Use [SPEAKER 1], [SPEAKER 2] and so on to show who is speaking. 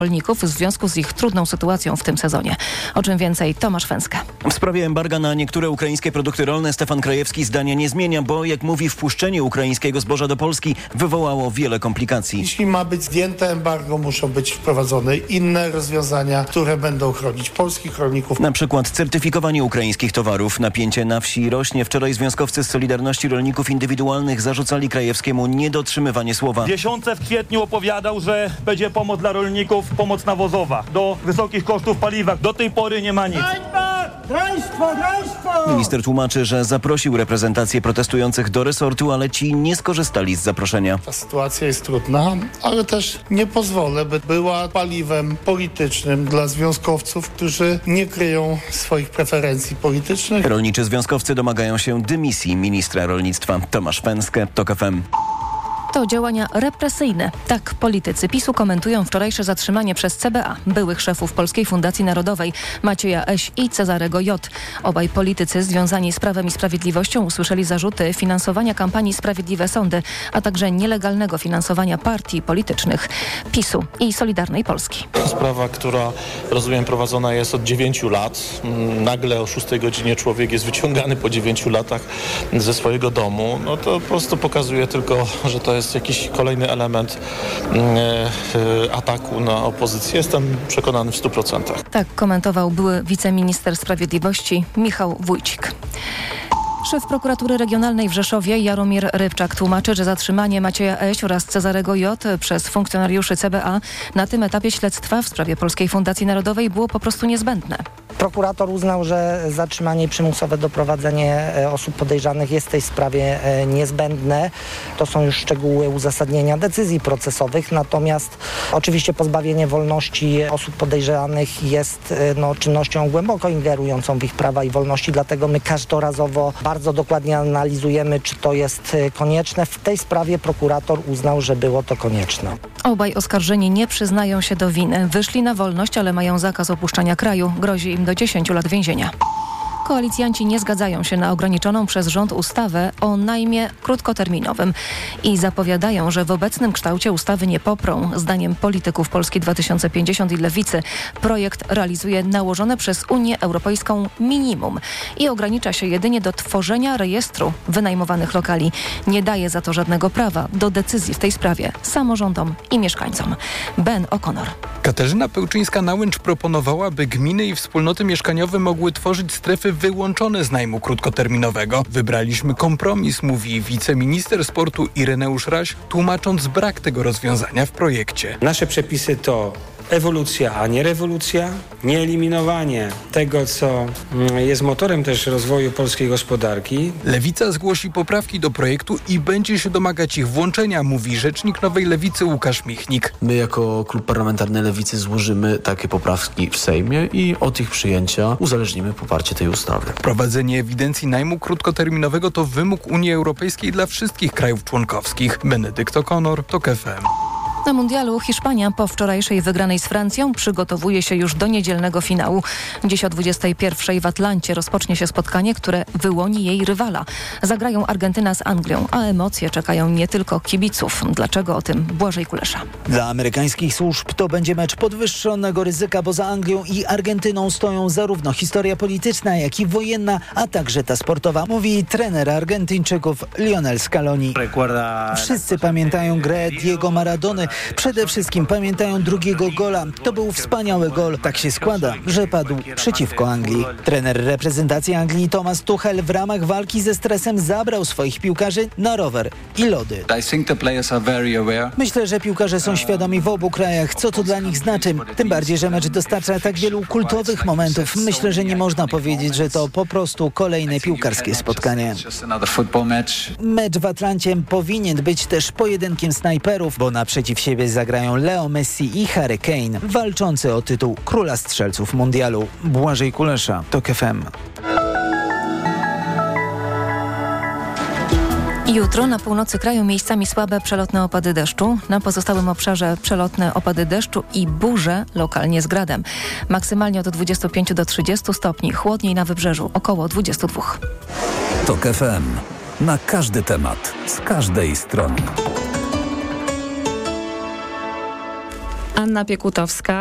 [SPEAKER 1] rolników w związku z ich trudną sytuacją w tym sezonie. O czym więcej Tomasz Fęska.
[SPEAKER 2] W sprawie embarga na niektóre ukraińskie produkty rolne Stefan Krajewski zdania nie zmienia, bo jak mówi, wpuszczenie ukraińskiego zboża do Polski wywołało wiele komplikacji.
[SPEAKER 3] Jeśli ma być zdjęte embargo, muszą być wprowadzone inne rozwiązania, które będą chronić polskich rolników.
[SPEAKER 2] Na przykład certyfikowanie ukraińskich towarów. Napięcie na wsi rośnie. Wczoraj związkowcy z Solidarności Rolników Indywidualnych zarzucali Krajewskiemu niedotrzymywanie słowa.
[SPEAKER 4] W kwietniu opowiadał, że będzie pomoc dla rolników, pomoc nawozowa do wysokich kosztów paliwa. Do tej pory nie ma nic.
[SPEAKER 2] Minister tłumaczy, że zaprosił reprezentację protestujących do resortu, ale ci nie skorzystali z zaproszenia.
[SPEAKER 3] Ta sytuacja jest trudna, ale też nie pozwolę, by była paliwem politycznym dla związkowców, którzy nie kryją swoich preferencji politycznych.
[SPEAKER 2] Rolniczy związkowcy domagają się dymisji ministra rolnictwa. Tomasz Fęskę, TOK FM.
[SPEAKER 1] To działania represyjne. Tak politycy PiS-u komentują wczorajsze zatrzymanie przez CBA byłych szefów Polskiej Fundacji Narodowej Macieja Eś i Cezarego J. Obaj politycy związani z Prawem i Sprawiedliwością usłyszeli zarzuty finansowania kampanii Sprawiedliwe Sądy, a także nielegalnego finansowania partii politycznych PiS-u i Solidarnej Polski.
[SPEAKER 5] Sprawa, która rozumiem prowadzona jest od 9 lat. Nagle o 6 godzinie człowiek jest wyciągany po 9 latach ze swojego domu. No to po prostu pokazuje tylko, że to jest jakiś kolejny element ataku na opozycję. Jestem przekonany w 100%.
[SPEAKER 1] Tak komentował były wiceminister sprawiedliwości Michał Wójcik. Szef prokuratury regionalnej w Rzeszowie Jaromir Rybczak tłumaczy, że zatrzymanie Macieja Eś oraz Cezarego J. przez funkcjonariuszy CBA na tym etapie śledztwa w sprawie Polskiej Fundacji Narodowej było po prostu niezbędne.
[SPEAKER 6] Prokurator uznał, że zatrzymanie i przymusowe doprowadzenie osób podejrzanych jest w tej sprawie niezbędne. To są już szczegóły uzasadnienia decyzji procesowych, natomiast oczywiście pozbawienie wolności osób podejrzanych jest czynnością głęboko ingerującą w ich prawa i wolności, dlatego my każdorazowo bardzo dokładnie analizujemy, czy to jest konieczne. W tej sprawie prokurator uznał, że było to konieczne.
[SPEAKER 1] Obaj oskarżeni nie przyznają się do winy. Wyszli na wolność, ale mają zakaz opuszczania kraju. Grozi im do 10 lat więzienia. Koalicjanci nie zgadzają się na ograniczoną przez rząd ustawę o najmie krótkoterminowym i zapowiadają, że w obecnym kształcie ustawy nie poprą. Zdaniem polityków Polski 2050 i Lewicy projekt realizuje nałożone przez Unię Europejską minimum i ogranicza się jedynie do tworzenia rejestru wynajmowanych lokali. Nie daje za to żadnego prawa do decyzji w tej sprawie samorządom i mieszkańcom. Ben O'Connor.
[SPEAKER 7] Katarzyna Pełczyńska-Nałęcz proponowała, by gminy i wspólnoty mieszkaniowe mogły tworzyć strefy wyłączone z najmu krótkoterminowego. Wybraliśmy kompromis, mówi wiceminister sportu Ireneusz Raś, tłumacząc brak tego rozwiązania w projekcie.
[SPEAKER 8] Nasze przepisy to ewolucja, a nie rewolucja, nie eliminowanie tego, co jest motorem też rozwoju polskiej gospodarki.
[SPEAKER 7] Lewica zgłosi poprawki do projektu i będzie się domagać ich włączenia, mówi rzecznik Nowej Lewicy Łukasz Michnik.
[SPEAKER 9] My jako klub parlamentarny Lewicy złożymy takie poprawki w Sejmie i od ich przyjęcia uzależnimy poparcie tej ustawy.
[SPEAKER 7] Wprowadzenie ewidencji najmu krótkoterminowego to wymóg Unii Europejskiej dla wszystkich krajów członkowskich. Benedykt O'Connor, TOK FM.
[SPEAKER 1] Na mundialu Hiszpania po wczorajszej wygranej z Francją przygotowuje się już do niedzielnego finału. Dziś o 21:00 w Atlancie rozpocznie się spotkanie, które wyłoni jej rywala. Zagrają Argentyna z Anglią, a emocje czekają nie tylko kibiców. Dlaczego o tym Błażej Kulesza?
[SPEAKER 10] Dla amerykańskich służb to będzie mecz podwyższonego ryzyka, bo za Anglią i Argentyną stoją zarówno historia polityczna, jak i wojenna, a także ta sportowa, mówi trener Argentyńczyków Lionel Scaloni. Wszyscy pamiętają grę Diego Maradony. Przede wszystkim pamiętają drugiego gola. To był wspaniały gol. Tak się składa, że padł przeciwko Anglii. Trener reprezentacji Anglii Thomas Tuchel w ramach walki ze stresem zabrał swoich piłkarzy na rower i lody. Myślę, że piłkarze są świadomi w obu krajach, co to dla nich znaczy. Tym bardziej, że mecz dostarcza tak wielu kultowych momentów. Myślę, że nie można powiedzieć, że to po prostu kolejne piłkarskie spotkanie. Mecz w Atlancie powinien być też pojedynkiem snajperów, bo naprzeciw siebie zagrają Leo Messi i Harry Kane, walczący o tytuł króla strzelców mundialu. Błażej Kulesza, TOK FM.
[SPEAKER 1] Jutro na północy kraju miejscami słabe przelotne opady deszczu. Na pozostałym obszarze przelotne opady deszczu i burze, lokalnie z gradem. Maksymalnie od 25 do 30 stopni, chłodniej na wybrzeżu, około 22.
[SPEAKER 11] TOK FM. Na każdy temat, z każdej strony.
[SPEAKER 12] Anna Piekutowska.